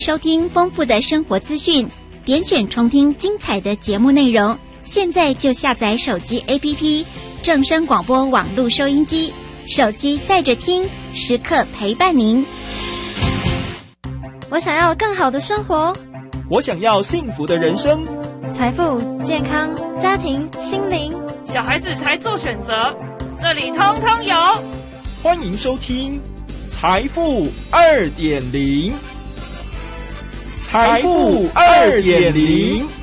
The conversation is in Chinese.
收听丰富的生活资讯，点选重听精彩的节目内容。现在就下载手机 APP 正声广播网络收音机，手机带着听，时刻陪伴您。 我想要更好的生活， 我想要幸福的人生， 财富、健康、家庭、心灵， 小孩子才做选择，这里通通有。 欢迎收听财富 2.0， 财富 2.0。